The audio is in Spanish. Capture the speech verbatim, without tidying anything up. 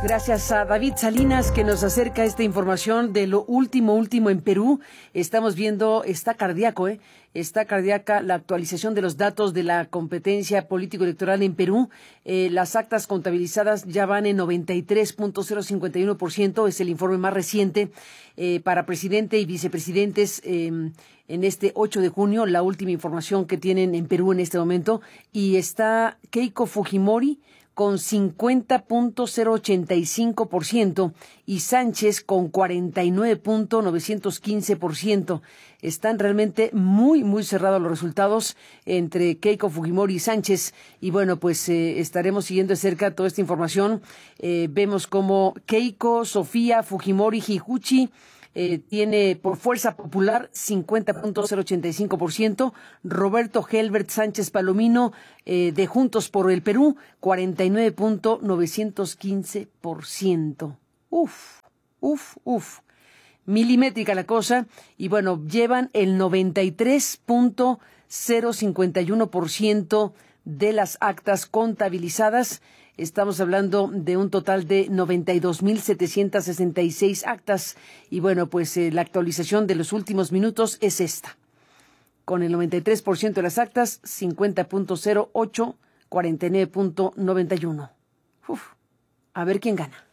Gracias a David Salinas que nos acerca esta información de lo último, último en Perú. Estamos viendo, está cardíaco, ¿eh? Está cardíaca la actualización de los datos de la competencia político-electoral en Perú. Eh, las actas contabilizadas ya van en noventa y tres punto cero cincuenta y uno por ciento, es el informe más reciente eh, para presidente y vicepresidentes eh, en este ocho de junio, la última información que tienen en Perú en este momento. Y está Keiko Fujimori con cincuenta punto cero ochenta y cinco por ciento y Sánchez con cuarenta y nueve punto novecientos quince por ciento. Están realmente muy, muy cerrados los resultados entre Keiko Fujimori y Sánchez. Y bueno, pues eh, estaremos siguiendo de cerca toda esta información. Eh, vemos como Keiko, Sofía, Fujimori, Higuchi, Eh, tiene por Fuerza Popular cincuenta punto cero ochenta y cinco por ciento, Roberto Helbert Sánchez Palomino eh, de Juntos por el Perú cuarenta y nueve punto novecientos quince por ciento. Uf, uf, uf. Milimétrica la cosa y bueno, llevan el noventa y tres punto cero cincuenta y uno por ciento de las actas contabilizadas. Estamos hablando de un total de noventa y dos mil setecientos sesenta y seis actas. Y bueno, pues eh, la actualización de los últimos minutos es esta. Con el noventa y tres por ciento de las actas, cincuenta punto cero ocho, cuarenta y nueve punto noventa y uno. Uf, a ver quién gana.